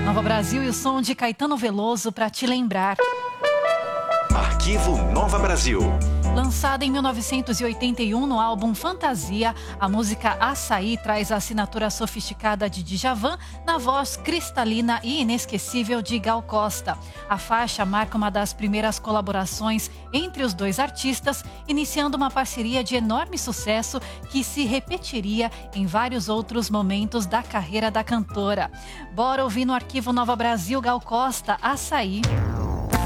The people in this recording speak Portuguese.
Nova Brasil e o som de Caetano Veloso para te lembrar. Arquivo Nova Brasil. Lançada em 1981 no álbum Fantasia, a música Açaí traz a assinatura sofisticada de Djavan na voz cristalina e inesquecível de Gal Costa. A faixa marca uma das primeiras colaborações entre os dois artistas, iniciando uma parceria de enorme sucesso que se repetiria em vários outros momentos da carreira da cantora. Bora ouvir no Arquivo Nova Brasil Gal Costa, Açaí.